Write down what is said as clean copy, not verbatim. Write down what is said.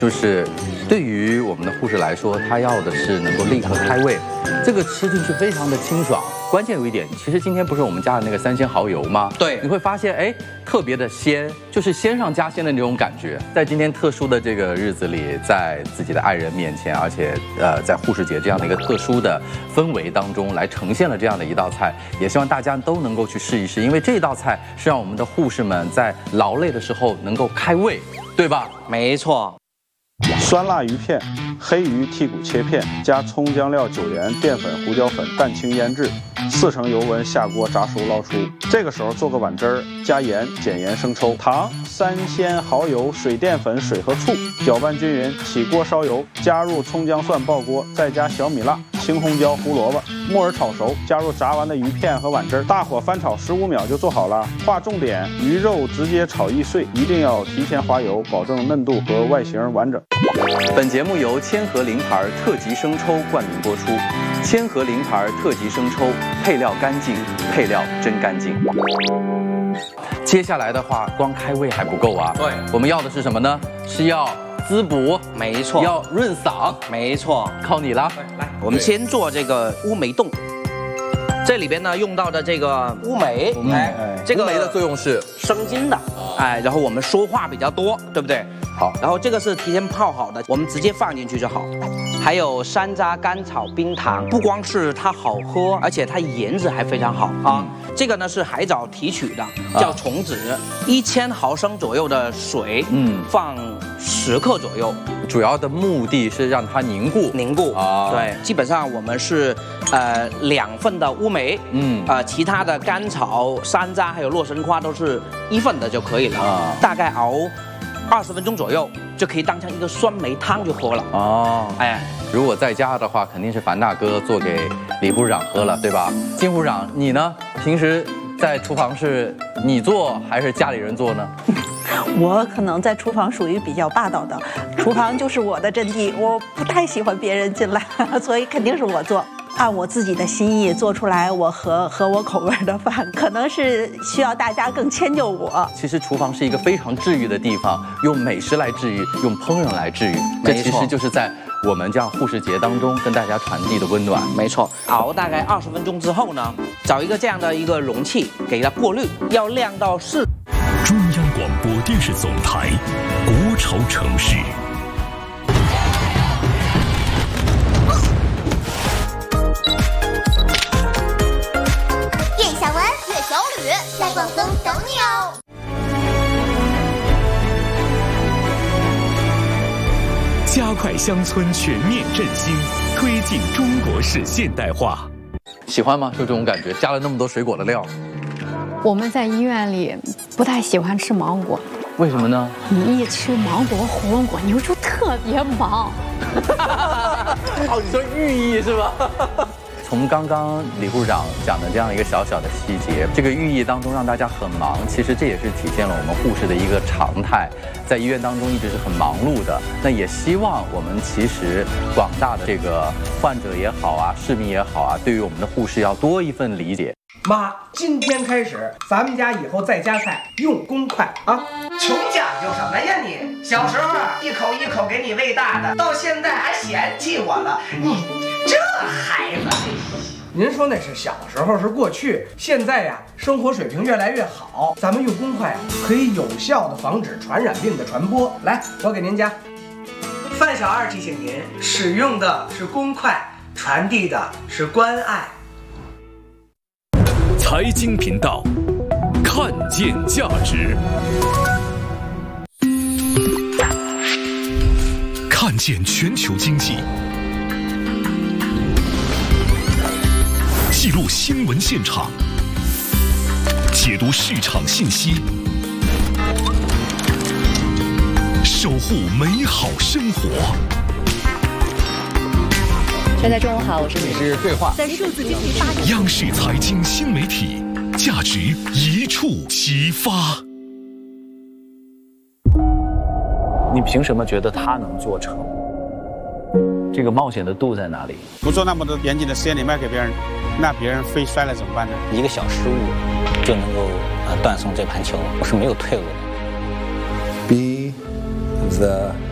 就是对于我们的护士来说，他要的是能够立刻开胃，这个吃进去非常的清爽。关键有一点，其实今天不是我们加的那个3鲜蚝油吗？ 对， 你会发现，哎，特别的鲜，就是鲜上加鲜的那种感觉。在今天特殊的这个日子里，在自己的爱人面前，而且在护士节这样的一个特殊的氛围当中，来呈现了这样的一道菜，也希望大家都能够去试一试，因为这道菜是让我们的护士们在劳累的时候能够开胃，对吧？ 没错。 酸辣鱼片，黑鱼剔骨切片，加葱姜料、酒盐、淀粉、胡椒粉蛋清腌制，4成油温下锅炸熟捞出。这个时候做个碗汁儿，加盐、碱盐生抽、糖、3鲜蚝油、水淀粉、水和醋，搅拌均匀。起锅烧油，加入葱姜蒜爆锅，再加小米辣、青红椒、胡萝卜，木耳炒熟，加入炸完的鱼片和碗汁儿，大火翻炒15秒就做好了。划重点，鱼肉直接炒易碎，一定要提前滑油，保证嫩度和外形完整。 本节目由千和零牌特级生抽冠名播出。千和零牌特级生抽，配料干净，配料真干净。接下来的话，光开胃还不够啊。 对， 我们要的是什么呢？是要滋补， 没错， 要润嗓， 没错， 靠你了。 来，我们先做这个乌梅冻。 这里边呢用到的这个乌梅，这个乌梅的作用是生津的，哎，然后我们说话比较多，对不对？ 好， 然后这个是提前泡好的，我们直接放进去就好。还有山楂、甘草、冰糖，不光是它好喝，而且它颜值还非常好啊。这个呢是海藻提取的，叫虫子，1000毫升左右的水，放10克左右。 主要的目的是让它凝固啊，对，基本上我们是2份的乌梅，其他的甘草、山楂还有洛神花都是1份的就可以了，大概熬20分钟左右就可以当成一个酸梅汤就喝了哦。哎， 如果在家的话，肯定是樊大哥做给李护士长喝了，对吧？金护士长，你呢？平时在厨房是你做还是家里人做呢？ 我可能在厨房属于比较霸道的，厨房就是我的阵地，我不太喜欢别人进来，所以肯定是我做，按我自己的心意做出来我合我口味的饭，可能是需要大家更迁就我。 其实厨房是一个非常治愈的地方，用美食来治愈，用烹饪来治愈，这其实就是在我们这样护士节当中跟大家传递的温暖。 没错，熬大概20分钟之后呢，找一个这样的一个容器给它过滤，要晾到4。 中央广播电视总台，国潮城市。 叶小文、岳小吕在广东等你哦。 加快乡村全面振兴，推进中国式现代化。 喜欢吗？就这种感觉，加了那么多水果的料。 我们在医院里不太喜欢吃芒果， 为什么呢？ 你一吃芒果、火龙果，你就特别忙。 哦，你说寓意是吧？从刚刚李护士长讲的这样一个小小的细节，这个寓意当中让大家很忙，其实这也是体现了我们护士的一个常态，在医院当中一直是很忙碌的。那也希望我们其实广大的这个患者也好啊，市民也好啊，对于我们的护士要多一份理解。 妈，今天开始，咱们家以后在家菜用公筷啊！ 穷讲究什么呀你？小时候一口一口给你喂大的，到现在还嫌弃我了，你这孩子！ 您说那是小时候，是过去，现在呀，生活水平越来越好，咱们用公筷可以有效的防止传染病的传播。来，我给您夹。范小二提醒您，使用的是公筷，传递的是关爱。 财经频道，看见价值，看见全球经济，记录新闻现场，解读市场信息，守护美好生活。 大家中午好，我是你是对话， 在数字经济发展。 央视财经新媒体，价值一触即发。 你凭什么觉得他能做成？这个冒险的度在哪里？ 不做那么多严谨的实验，你卖给别人，那别人飞摔了怎么办呢？ 一个小失误就能够断送这盘球，我是没有退路的。 Be the